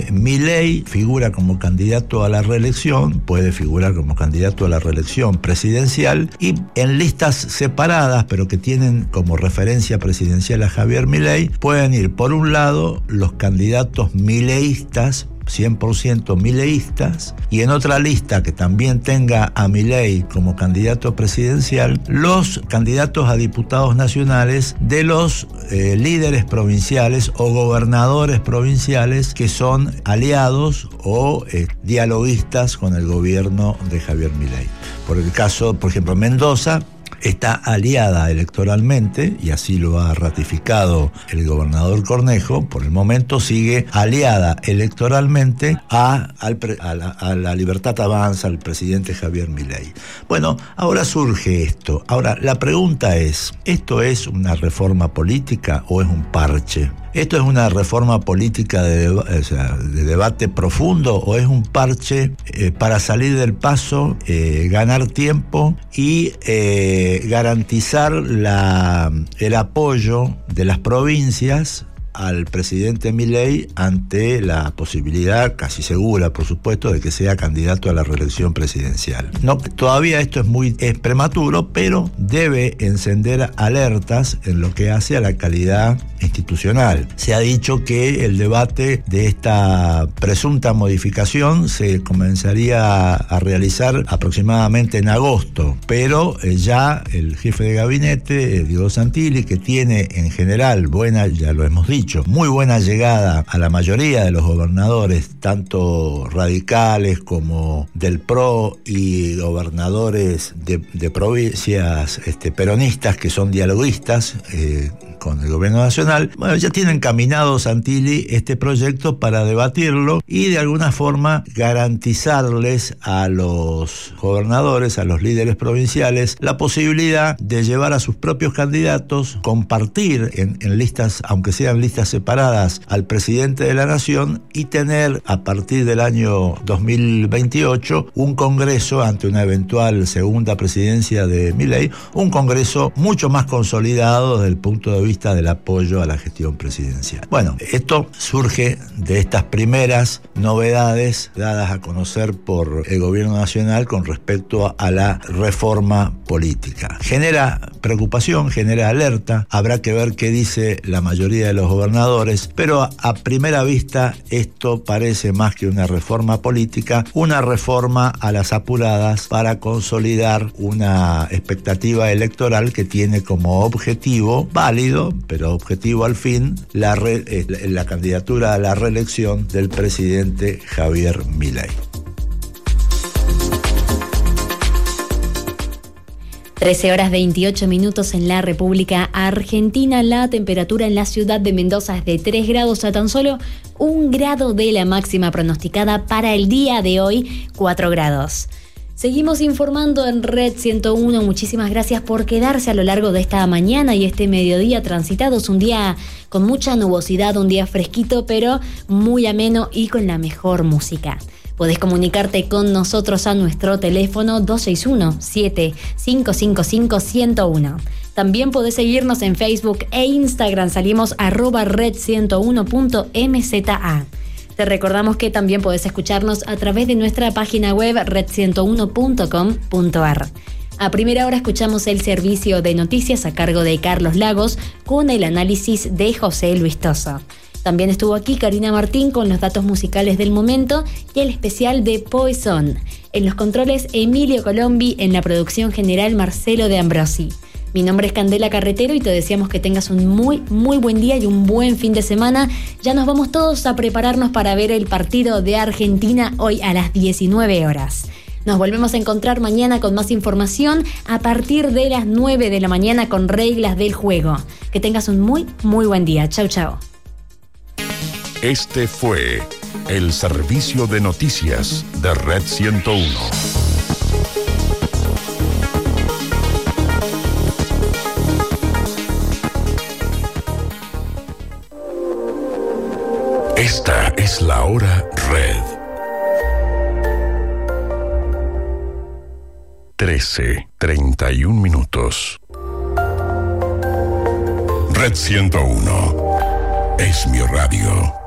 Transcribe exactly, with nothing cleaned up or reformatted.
Milei figura como candidato a la reelección, puede figurar como candidato a la reelección presidencial, y en listas separadas, pero que tienen como referencia presidencial a Javier Milei, pueden ir por un lado los candidatos mileístas, cien por ciento mileístas, y en otra lista que también tenga a Milei como candidato presidencial, los candidatos a diputados nacionales de los eh, líderes provinciales o gobernadores provinciales que son aliados o eh, dialoguistas con el gobierno de Javier Milei. Por el caso, por ejemplo, Mendoza está aliada electoralmente, y así lo ha ratificado el gobernador Cornejo. Por el momento sigue aliada electoralmente a, al, a, la, a la Libertad Avanza, al presidente Javier Milei. Bueno, ahora surge esto. Ahora, la pregunta es, ¿esto es una reforma política o es un parche? ¿Esto es una reforma política de, deba- o sea, de debate profundo o es un parche eh, para salir del paso, eh, ganar tiempo y eh, garantizar la, el apoyo de las provincias al presidente Milei ante la posibilidad, casi segura por supuesto, de que sea candidato a la reelección presidencial? No, todavía esto es muy es prematuro, pero debe encender alertas en lo que hace a la calidad institucional. Se ha dicho que el debate de esta presunta modificación se comenzaría a realizar aproximadamente en agosto, pero eh, ya el jefe de gabinete, eh, Diego Santilli, que tiene en general buena, ya lo hemos dicho, muy buena llegada a la mayoría de los gobernadores, tanto radicales como del P R O, y gobernadores de, de provincias este, peronistas que son dialoguistas eh, con el gobierno nacional. Bueno, ya tienen encaminado Santilli este proyecto para debatirlo y de alguna forma garantizarles a los gobernadores, a los líderes provinciales, la posibilidad de llevar a sus propios candidatos, compartir en, en listas, aunque sean listas separadas, al presidente de la nación, y tener a partir del año dos mil veintiocho un congreso, ante una eventual segunda presidencia de Milei, un congreso mucho más consolidado desde el punto de vista del apoyo a la gestión presidencial. Bueno, esto surge de estas primeras novedades dadas a conocer por el gobierno nacional con respecto a la reforma política. Genera preocupación, genera alerta, habrá que ver qué dice la mayoría de los gobernadores, pero a, a primera vista esto parece más que una reforma política, una reforma a las apuradas para consolidar una expectativa electoral que tiene como objetivo válido, pero objetivo al fin, la, re, eh, la candidatura a la reelección del presidente Javier Milei. trece horas veintiocho minutos en la República Argentina. La temperatura en la ciudad de Mendoza es de tres grados a tan solo un grado de la máxima pronosticada para el día de hoy, cuatro grados. Seguimos informando en Red ciento uno. Muchísimas gracias por quedarse a lo largo de esta mañana y este mediodía transitado. Es un día con mucha nubosidad, un día fresquito, pero muy ameno y con la mejor música. Podés comunicarte con nosotros a nuestro teléfono dos seis uno, siete cinco cinco cinco, uno cero uno. También podés seguirnos en Facebook e Instagram. Salimos arroba red ciento uno punto m z a. Te recordamos que también podés escucharnos a través de nuestra página web red ciento uno punto com punto a r. A primera hora escuchamos el servicio de noticias a cargo de Carlos Lagos con el análisis de José Luis Toso. También estuvo aquí Karina Martín con los datos musicales del momento y el especial de Poison. En los controles, Emilio Colombi, en la producción general, Marcelo de Ambrosi. Mi nombre es Candela Carretero y te deseamos que tengas un muy, muy buen día y un buen fin de semana. Ya nos vamos todos a prepararnos para ver el partido de Argentina hoy a las diecinueve horas. Nos volvemos a encontrar mañana con más información a partir de las nueve de la mañana con reglas del juego. Que tengas un muy, muy buen día. Chau, chau. Este fue el servicio de noticias de Red ciento uno. Esta es la hora Red. trece, treinta y un minutos. Red ciento uno es mi radio.